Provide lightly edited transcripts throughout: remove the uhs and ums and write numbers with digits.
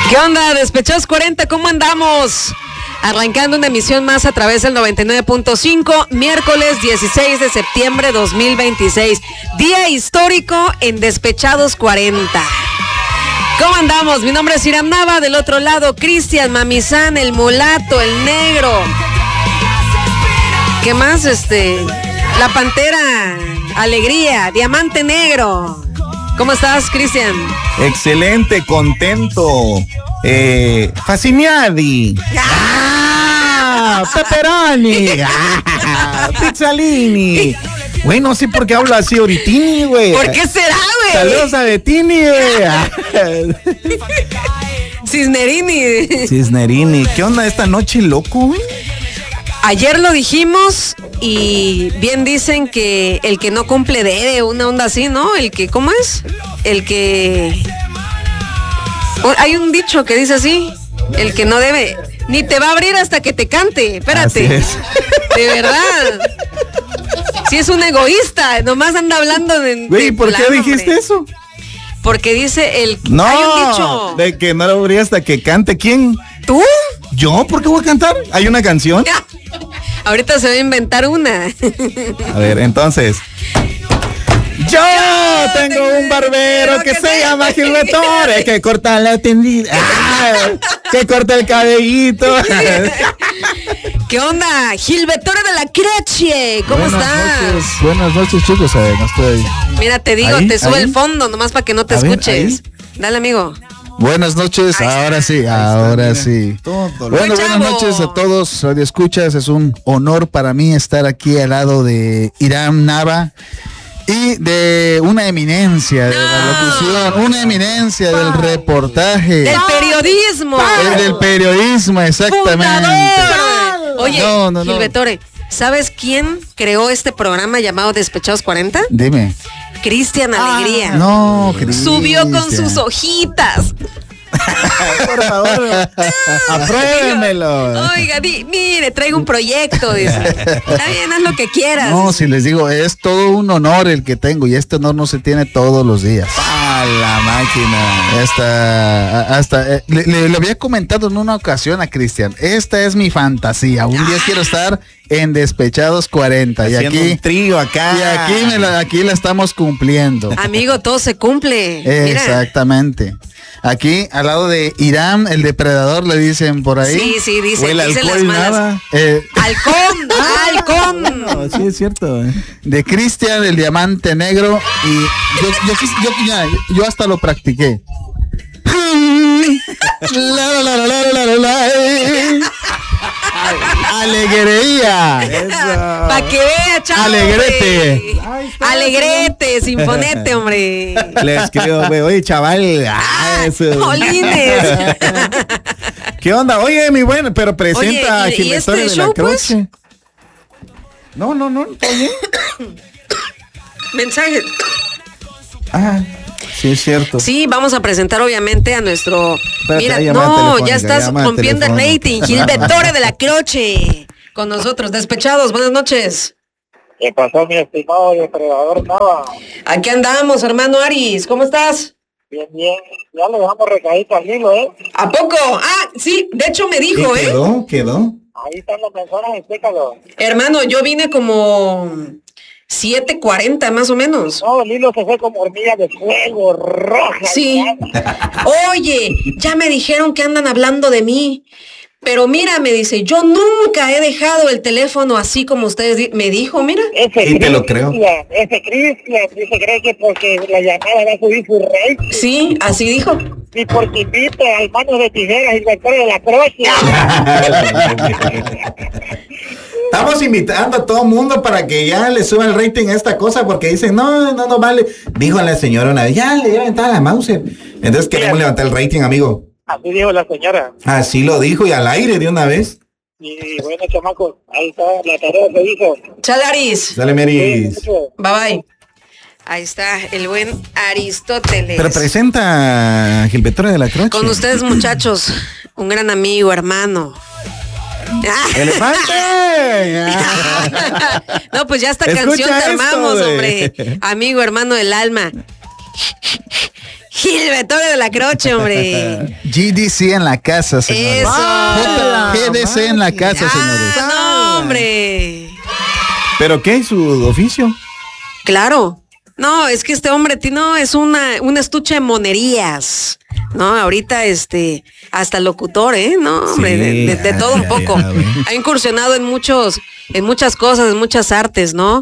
¿Qué onda, Despechados 40? ¿Cómo andamos? Arrancando una emisión más a través del 99.5, miércoles 16 de septiembre 2026. Día histórico en Despechados 40. ¿Cómo andamos? Mi nombre es Hiram Nava, del otro lado Cristian, Mamizán, el mulato, el negro. ¿Qué más? La Pantera, Alegría, Diamante Negro. ¿Cómo estás, Cristian? Excelente, contento. Fasciniadi. Pepperoni. Pizzalini. Güey, no sé por qué hablo así ahoritini, güey. ¿Por qué será, güey? Saludos a Bettini, güey. Cisnerini. ¿Qué onda esta noche, loco, güey? Ayer lo dijimos y bien dicen que el que no cumple debe, una onda así, ¿no? El que, ¿cómo es? El que... Hay un dicho que dice así, el que no debe, ni te va a abrir hasta que te cante, espérate. Así es. De verdad. Si es un egoísta, nomás anda hablando de... Güey, ¿por qué dijiste eso? Porque dice el... No, hay un dicho. de que no lo abría hasta que cante. ¿Quién? ¿Tú? ¿Yo? ¿Por qué voy a cantar? ¿Hay una canción? Ahorita se va a inventar una. A ver, entonces. Yo tengo un barbero que se llama Gilbertore, que corta la tendida, que corta el cabellito. ¿Qué onda? Gilbertore de la Croce, ¿cómo estás? Buenas noches, chicos. No estoy. Mira, te digo, ¿Ahí? te sube ¿Ahí? el fondo, nomás para que no te A ver, escuches. ¿ahí? Dale, amigo. Buenas noches, ahora sí. Todo Bueno, buenas noches a todos, Radio Escuchas. Es un honor para mí estar aquí al lado de Hiram Nava y de una eminencia de la locución, una eminencia del reportaje. Del periodismo. Del periodismo, exactamente. Fundador. Oye, No. Gilbertore, ¿sabes quién creó este programa llamado Despechados 40? Dime. Cristian Alegría. No, Subió con Cristian. sus hojitas. Por favor, apruébemelo. Oiga, mire, traigo un proyecto, dice. Está bien, haz lo que quieras. No, si les digo, es todo un honor el que tengo y este honor no se tiene todos los días. A la máquina. Hasta le había comentado en una ocasión a Cristian, esta es mi fantasía, un día quiero estar en Despechados 40 y Haciendo aquí un trío acá. y aquí la estamos cumpliendo. Amigo, todo se cumple. Mira. Exactamente. Aquí al lado de Hiram, el depredador, le dicen por ahí. Sí, O dicen el las alcohol, malas. nada. ¡Halcón! No, sí, es cierto. De Cristian, el diamante negro. Y yo hasta lo practiqué. Alegría. Para que vea, chavo. Alegrete. Alegrete, sinfonete, hombre. Le escribo, güey, oye, chaval. Jolines. ¿Qué onda? Oye, mi bueno, pero presenta a Oye, ¿y Gilbertore este de la show, pues? Croce. No, ¿está bien? Mensaje. Ah, sí, es cierto. Sí, vamos a presentar obviamente a nuestro... Espérate, Mira, hay llamada no, telefónica, ya estás llamada rompiendo el telefónica. rating. Gilbertore de la Croce. Con nosotros, Despechados. Buenas noches. ¿Qué pasó, mi estimado depredador Nava? Aquí andamos, hermano Aris. ¿Cómo estás? Bien. Ya le dejamos recadito al hilo, ¿eh? ¿A poco? Ah, sí, de hecho me dijo, ¿Y quedó? Ahí están los mensajes, explícalo. Hermano, yo vine como 7:40 más o menos. No, el hilo se fue como hormiga de fuego, roja. Sí. Oye, ya me dijeron que andan hablando de mí. Pero mira, me dice, yo nunca he dejado el teléfono así como ustedes me dijo, mira. Sí, te lo creo. Ese Cristian dice, cree que porque la llamada va a subir su rey. Sí, así dijo. Y porque invita al mano de tijeras y el de la Croce. Estamos invitando a todo el mundo para que ya le suba el rating a esta cosa porque dicen, no vale. Dijo la señora una vez, ya le deben entrar a la Mauser. Entonces queremos levantar el rating, amigo. Así dijo la señora. Así lo dijo y al aire de una vez. Y bueno, chamacos, ahí está la tarea que hizo. Chalaris. Dale, Meris. Bye bye. Ahí está el buen Aristóteles. Pero presenta a Gilbertore de la Croce. Con ustedes, muchachos, un gran amigo, hermano. ¡Elefante! No, pues ya esta Escucha canción te esto, armamos, güey. hombre. Amigo, hermano del alma. Gilbertore de la Croce, hombre. GDC en la casa, señores. Eso. GDC en la casa, señores. No, hombre. ¿Pero qué? ¿Su oficio? Claro. No, es que este hombre es un estuche de monerías. No, ahorita hasta locutor, no, hombre, Sí, de todo un poco. Ha incursionado en muchas cosas, en muchas artes, ¿no?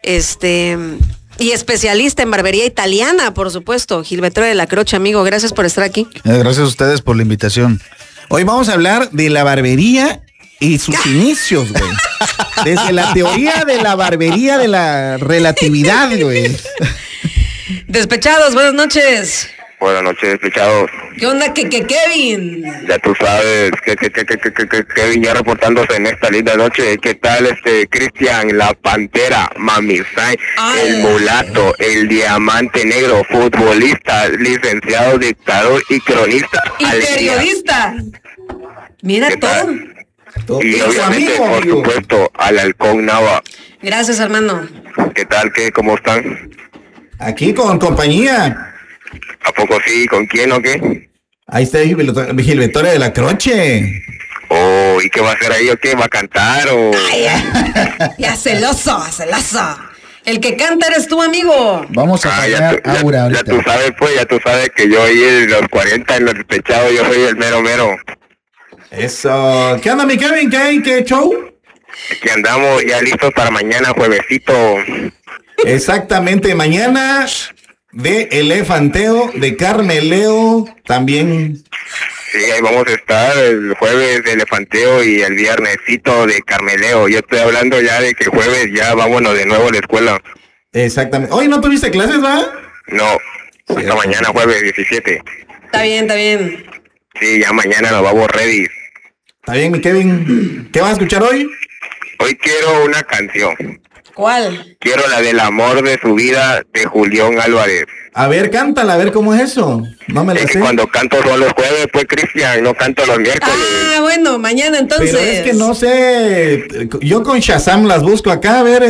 Y especialista en barbería italiana, por supuesto. Gilbertore de la Croce, amigo, gracias por estar aquí. Gracias a ustedes por la invitación. Hoy vamos a hablar de la barbería y sus inicios, güey. Desde la teoría de la barbería de la relatividad, güey. Despechados, buenas noches. Buenas noches, despechados. ¿Qué onda, que Kevin? Ya tú sabes, que Kevin ya reportándose en esta linda noche. ¿Qué tal Cristian, la Pantera, Mami Sai, el mulato, el diamante negro, futbolista, licenciado, dictador y cronista? Y periodista. Mira ¿Qué todo. tal? Y obviamente, por supuesto, al halcón Nava. Gracias, hermano. ¿Qué tal? ¿Cómo están? Aquí con compañía. ¿A poco sí? ¿Con quién o qué? Ahí está Gilbertore de la Croce. Oh, ¿y qué va a hacer ahí o qué? ¿Va a cantar o...? Ay, ya celoso. El que canta eres tú, amigo. Vamos a poner Aura ahorita. Ya tú sabes que yo ahí en los 40 en los despechados, yo soy el mero. Eso. ¿Qué onda, mi Kevin? ¿Qué show? Aquí andamos ya listos para mañana, juevesito. Exactamente, mañana de elefanteo, de carmeleo, también. Sí, ahí vamos a estar el jueves de elefanteo y el viernesito de carmeleo. Yo estoy hablando ya de que jueves ya vámonos de nuevo a la escuela. Exactamente. Hoy no tuviste clases, ¿va? No, hasta mañana jueves 17. Está bien. Sí, ya mañana nos vamos ready. Está bien, mi Kevin. ¿Qué vas a escuchar hoy? Hoy quiero una canción. ¿Cuál? Quiero la del amor de su vida de Julián Álvarez. A ver, cántala, a ver cómo es eso. No me la Es sé. que cuando canto son los jueves, pues, Cristian, no canto los miércoles. Ah, bueno, mañana entonces. Pero es que no sé. Yo con Shazam las busco acá, a ver,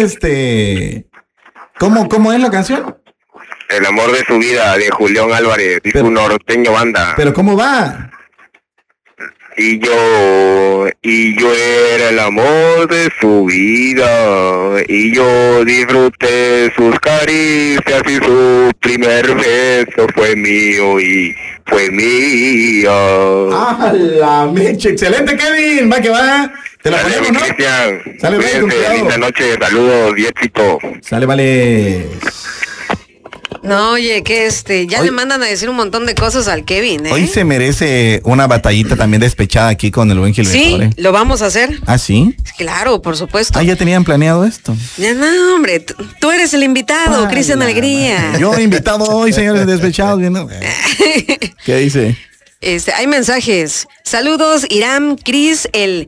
¿Cómo es la canción? El amor de su vida de Julián Álvarez, y su norteño banda. Pero ¿cómo va? Y yo era el amor de su vida, y yo disfruté sus caricias y su primer beso fue mío y fue mía. ¡Ah, la mecha! ¡Excelente, Kevin! Va que va. Te la Dale, ponemos, mi ¿no? Cristian. Sale, vale, con Cuídense, cuidado. linda noche, saludos y éxito. Sale, vale. No, oye, que ya Hoy- le mandan a decir un montón de cosas al Kevin, ¿eh? Hoy se merece una batallita también despechada aquí con el buen Sí, Gilbertore. lo vamos a hacer. ¿Ah, sí? Claro, por supuesto. Ah, ya tenían planeado esto. Ya no, hombre, tú eres el invitado, Cristian Alegría. Yo invitado hoy, señores despechados. Viendo. ¿Qué dice? Hay mensajes. Saludos, Irán, Cris, el...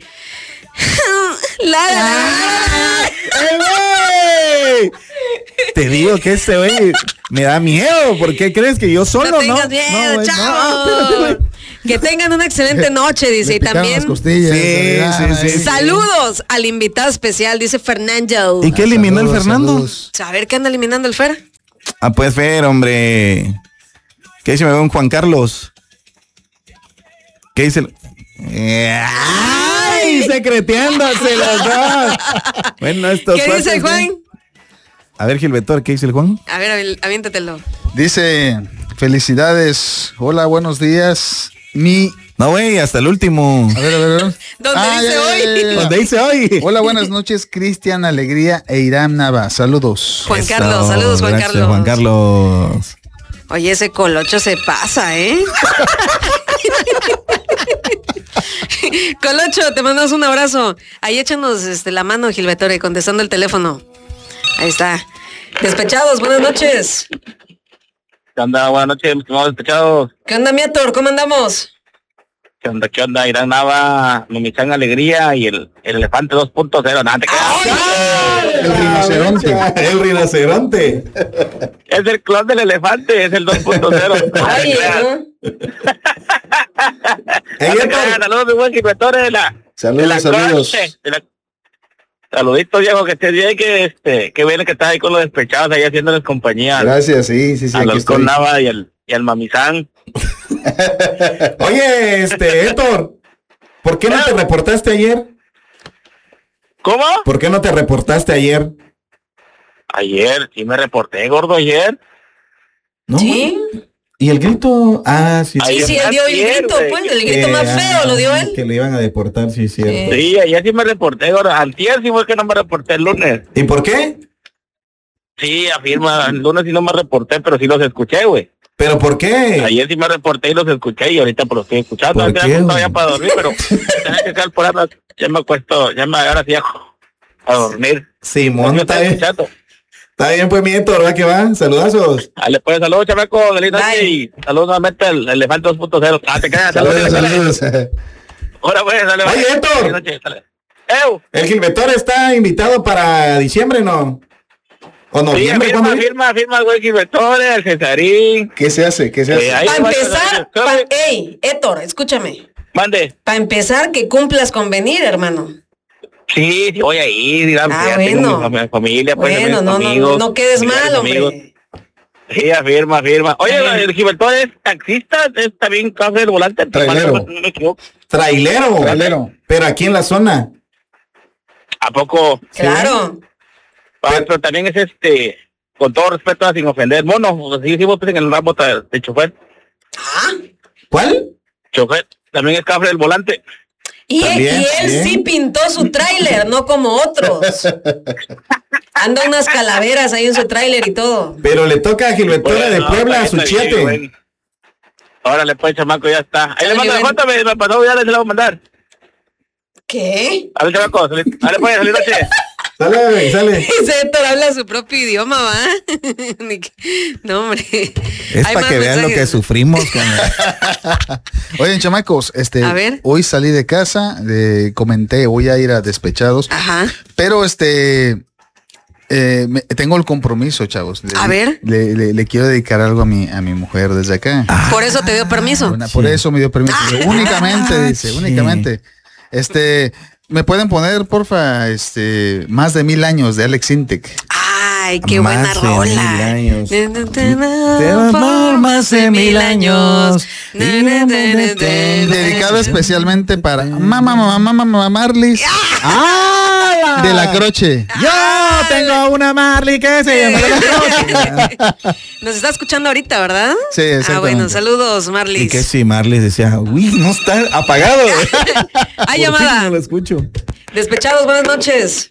¡Eh, güey! Te digo que este güey me da miedo. ¿Por qué crees que yo solo No tengas miedo, No, güey, chavo. espérate, güey. Que tengan una excelente noche, dice. Le Y picaron también las costillas. Sí. saludos al invitado especial, dice Fernando. ¿Y qué eliminó el Saludos, Fernando? saludos. A ver, ¿qué anda eliminando el Fer? Ah, pues Fer, hombre. ¿Qué dice un Juan Carlos? ¿Qué dice el... ¡Ay! Secreteándose los dos. Bueno, estos ¿Qué dice el cuates, Juan? A ver, Gilbertore, ¿qué dice el Juan? A ver, aviéntatelo. Dice, felicidades. Hola, buenos días. No, güey, hasta el último. A ver. ¿Dónde dice hoy? ¿Dónde dice hoy? Hola, buenas noches, Cristian Alegría e Irán Nava. Saludos. Juan Eso, Carlos, saludos, Juan gracias, Carlos. Juan Carlos. Oye, ese colocho se pasa, ¿eh? Colocho, te mandamos un abrazo. Ahí échanos la mano, Gilbertore, contestando el teléfono. Ahí está. Despechados, buenas noches. ¿Qué onda? Buenas noches, mis estimados despechados. ¿Qué onda, Miator? ¿Cómo andamos? ¿Qué onda? Irán Nava, Mimichan Alegría y el elefante 2.0. Nada, te creas. El rinoceronte. El rinoceronte. Es el clon del elefante, es el 2.0. Ay, Saludos, mi buen Gilbertore de la... Saludos. Saluditos, viejo, que estés bien, que bien que estás ahí con los despechados, ahí haciéndoles compañía. Gracias, sí, a aquí los estoy. con Nava y el y al Mamizán. Oye, Héctor, ¿por qué no te reportaste ayer? ¿Cómo? ¿Por qué no te reportaste ayer? Ayer, sí me reporté, gordo, ayer. ¿No? ¿Sí? ¿Y el grito? Ah, sí. Sí, sí, él dio el grito, pues, el grito más feo lo dio él. Que le iban a deportar, sí, cierto. Sí, ayer sí me reporté, gordo. Antier sí fue que no me reporté el lunes. ¿Y por qué? Sí, afirma, el lunes sí no me reporté, pero sí los escuché, güey. ¿Pero por qué? Ayer sí me reporté y los escuché y ahorita pues los estoy escuchando. ¿Por Me qué, acostado güey? ya para dormir, pero tenía que estar por ahora, ya me acuesto, ahora sí a dormir. Simón, Yo está estoy bien. escuchando. Está bien, pues, mi Héctor, ¿verdad que va? Saludazos. Dale, pues, saludos, chamaco, feliz noche y saludos nuevamente al Elefante 2.0. Ah, te quedas, saludos. Saludos. Ahora, pues, dale. Oye, Héctor. Feliz noche, dale. ¡Ew! ¿El Gilbertor está invitado para diciembre, no? ¿O Sí, noviembre? ¿Cuándo es? firma, güey, Gilbertore, el Cesarín. ¿Qué se hace? ¿Qué se hace? Ahí Para va, empezar, ¿sabes? ey, Héctor, escúchame. Mande. Para empezar, que cumplas con venir, hermano. Sí, voy a ir, digamos, Ah, ya tengo bueno. mi familia, pues, Bueno, mis no amigos, no quedes familiares, mal, amigos. hombre. Sí, afirma. Oye, el Gilbertor es taxista, es también café del volante. Trailero. No me equivoco. Trailero. Trailero. Pero aquí en la zona. ¿A poco? Claro. Pero también es con todo respeto, sin ofender, mono, sí, vos en el ramo de chofer. Ah, ¿Cuál? Chofer, también es café del volante. y También, él bien. sí pintó su tráiler, no como otros. Anda unas calaveras ahí en su tráiler y todo. Pero le toca a Gilbertora de No, Puebla a está su bien, chiate. güey. Órale, pues, chamaco, ya está. Ahí Sale, le mando la ven. foto, me pasó, ya le voy a mandar. ¿Qué? A ver, chamaco, dale, pues, feliz noche. Sale, sale. Ese Héctor habla su propio idioma, ¿va? Ni que- No, hombre. Es Hay para más que vean lo que mensajes. sufrimos. Oigan, chamacos, A ver. hoy salí de casa, comenté, voy a ir a Despechados, Ajá. pero tengo el compromiso, chavos. A ver. Le quiero dedicar algo a mi mujer desde acá. Por eso te dio permiso. Por eso me dio permiso. Únicamente, dice, sí. únicamente. ¿Me pueden poner, porfa, más de 1000 años de Alex Intec? Ay, qué Más buena de rola. 1000 años. Te va por más de 1000 años. Dedicado especialmente para mamá Marlis ¡Ah! de la Croce. Yo tengo una Marley que se llama de la Croce. Nos está escuchando ahorita, ¿verdad? Sí, Ah, exactamente. bueno, saludos, Y Marlis. que si Marley decía, uy, no está apagado. Hay Por fin llamada. no lo escucho. Despechados, buenas noches.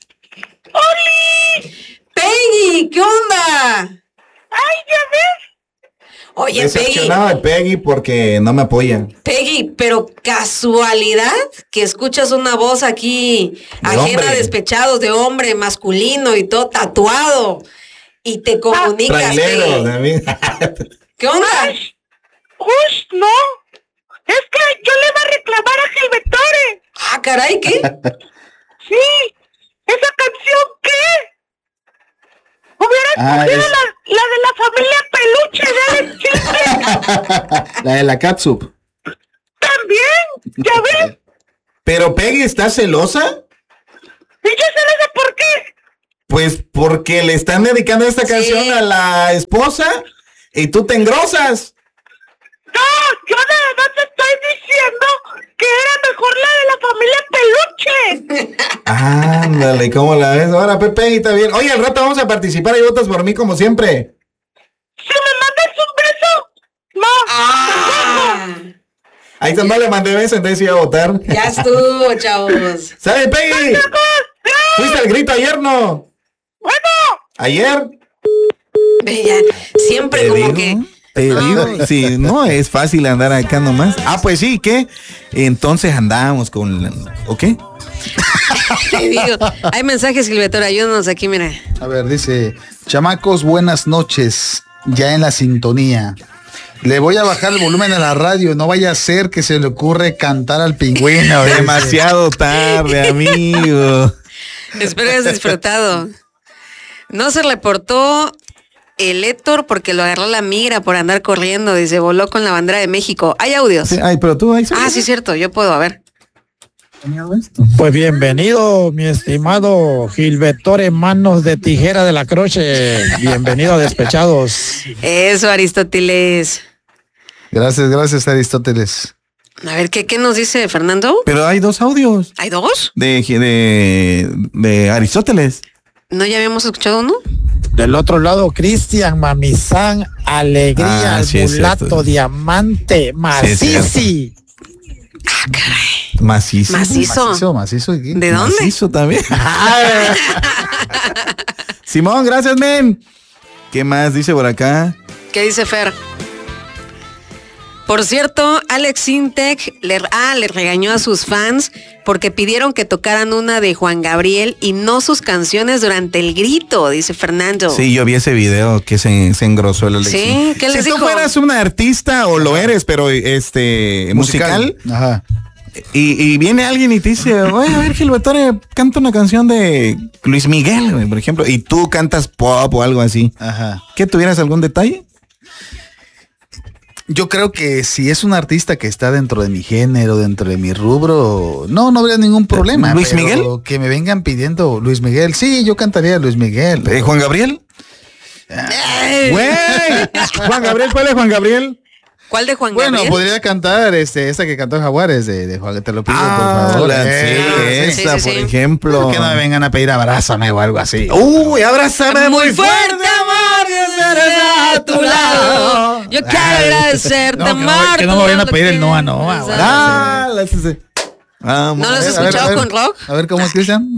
¡Oli! Peggy, ¿qué onda? ¡Ay, ya ves! Oye, Peggy, Decepcionado de Peggy porque no me apoya. Peggy, pero casualidad que escuchas una voz aquí De ajena hombre. a Despechados, de hombre masculino y todo tatuado, y te comunicas, Trailero, Peggy. David. ¿Qué onda? Ush, no. Es que yo le iba a reclamar a Gilbertore. Ah, caray, ¿qué? Sí. ¿Esa canción qué? Hubiera escogido la de la familia peluche de Alex Chile. La de la Catsup. También, ya ves. Pero Peggy está celosa. ¿Y yo sé eso por qué? Pues porque le están dedicando esta Sí. canción a la esposa y tú te engrosas. No, yo nada más te estoy diciendo que era mejor la de la familia peluche. Ándale, ¿cómo la ves? Ahora, Pepe, está bien. Oye, al rato vamos a participar y votas por mí como siempre. Si me mandas un beso, no. Ah, Ahí está, no le mandé beso, entonces iba a votar. ya estuvo, chavos. ¿Sabes, Peggy? ¿Fuiste al grito ayer, no? Bueno, ¿Ayer? Ve, ya, siempre como que... Te digo, sí, no es fácil andar acá nomás. Ah, pues sí, ¿qué? Entonces andábamos con... ¿O qué? Te digo, hay mensajes, Gilbertor, ayúdanos aquí, mira. A ver, dice, chamacos, buenas noches, ya en la sintonía. Le voy a bajar el volumen a la radio, no vaya a ser que se le ocurre cantar al pingüino. dice. Demasiado tarde, amigo. Espero hayas disfrutado. No se reportó el Héctor porque lo agarró la migra por andar corriendo, dice, voló con la bandera de México. ¿Hay audios? Sí, ay, pero tú ahí Ah, sí, cierto, yo puedo, a ver. Pues bienvenido, mi estimado Gilbertore Manos de Tijera de la Croce. Bienvenido a Despechados. Eso, Aristóteles. Gracias, Aristóteles. A ver, ¿qué nos dice Fernando? Pero hay 2 audios. ¿Hay 2? De Aristóteles. ¿No ya habíamos escuchado uno? Del otro lado, Cristian, Mamizán, Alegría, sí, es Mulato, cierto. Diamante, Macici. Macizo. Macizo. ¿Y qué? ¿De dónde? Macizo también. Simón, gracias, men. ¿Qué más dice por acá? ¿Qué dice Fer? Por cierto, Alex Sintek le regañó a sus fans porque pidieron que tocaran una de Juan Gabriel y no sus canciones durante el grito, dice Fernando. Sí, yo vi ese video que se engrosó el Alex. Sí, ¿qué les Si tú dijo? fueras una artista o lo eres, pero musical, Ajá. y viene alguien y te dice, oye, a ver, Gilbertore, canta una canción de Luis Miguel, güey, por ejemplo, y tú cantas pop o algo así. Ajá. ¿Qué tuvieras algún detalle? Yo creo que si es un artista que está dentro de mi género, dentro de mi rubro, no habría ningún problema. ¿Luis pero Miguel? Que me vengan pidiendo Luis Miguel. Sí, yo cantaría Luis Miguel. ¿Juan Gabriel? Güey, Juan Gabriel, ¿cuál es Juan Gabriel? ¿Cuál de Juan Bueno, Gabriel? podría cantar esa que cantó Jaguares de Juan, te lo pido, por favor. Esa, sí. por ejemplo. Que no me vengan a pedir abrázame o algo así. Uy, abrázame Muy fuerte, amor, a tu lado. Yo quiero agradecerte, amor. que no me vayan a pedir el Noa Noa. Vamos. ¿No lo has A ver, escuchado a ver. con rock? A ver, ¿cómo es, Cristian?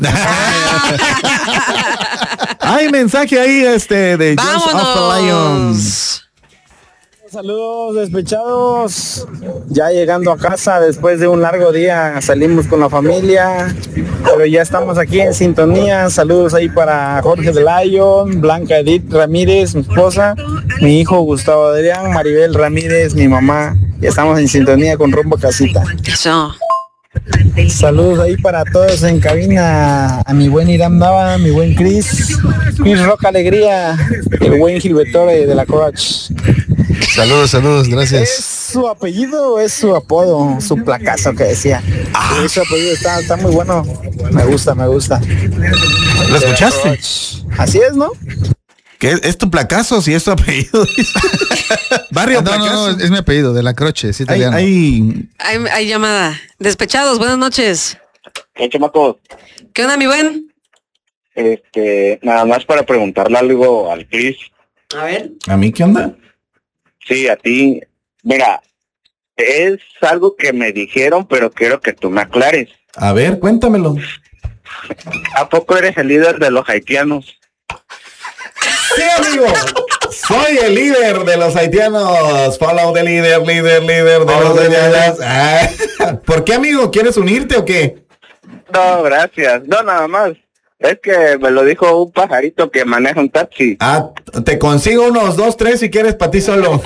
Hay mensaje ahí de Jones of the Lions. Vámonos. Saludos despechados, ya llegando a casa después de un largo día, salimos con la familia, pero ya estamos aquí en sintonía. Saludos ahí para Jorge de Lion, Blanca Edith Ramírez, mi esposa, mi hijo Gustavo Adrián, Maribel Ramírez, mi mamá. Ya estamos en sintonía con rumbo a casita. Eso. Saludos ahí para todos en cabina, a mi buen Irán Nava, mi buen Chris Roca Alegría, el buen Gilbertore de la Coach. Saludos, gracias. ¿Es su apellido o es su apodo? Su placazo que decía. Ese apellido está muy bueno. Me gusta. ¿Lo escuchaste? Así es, ¿no? ¿Qué es tu placazo? Si es tu apellido. Barrio No, Placazo. es mi apellido, de la Croce, es italiano. Hay llamada. Despechados, buenas noches. ¿Qué chamacos? ¿Qué onda, mi buen? Nada más para preguntarle algo al Chris. A ver. ¿A mí qué onda? Sí, a ti. Mira, es algo que me dijeron, pero quiero que tú me aclares. A ver, cuéntamelo. ¿A poco eres el líder de los haitianos? Sí, amigo. Soy el líder de los haitianos. Follow the líder de los haitianos. ¿Por qué, amigo? ¿Quieres unirte o qué? No, gracias. No, nada más. Es que me lo dijo un pajarito que maneja un taxi. Te consigo unos 2, 3 si quieres para ti solo.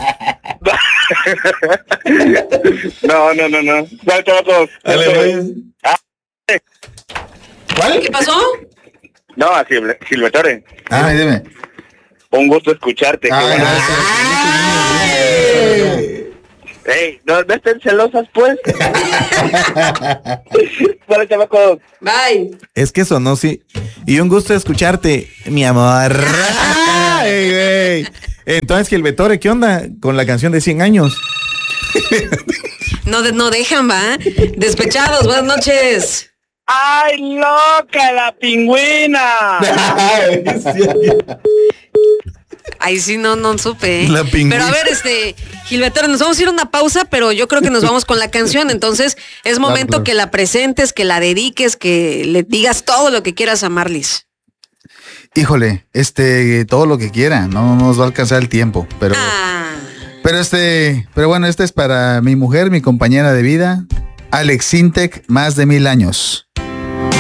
No. No, chavacos. ¿Cuál? ¿Qué pasó? No, a Gilbertore. Dime. Un gusto escucharte. Qué bueno. Ey, no estén celosas, pues. Bueno, chavacos. Bye. Es que sonó, sí. Y un gusto escucharte, mi amor. Ay, güey. Entonces, Gilbertore, ¿qué onda con la canción de 100 años? No dejan, va. Despechados, buenas noches. ¡Ay, loca, la pingüina! Ahí sí no supe. La pingüina. Pero a ver, Gilberto, nos vamos a ir a una pausa, pero yo creo que nos vamos con la canción. Entonces, es momento Claro. que la presentes, que la dediques, que le digas todo lo que quieras a Marlis. Híjole, todo lo que quiera, no nos va a alcanzar el tiempo, pero bueno, este es para mi mujer, mi compañera de vida, Alex Sintek, más de 1000 años.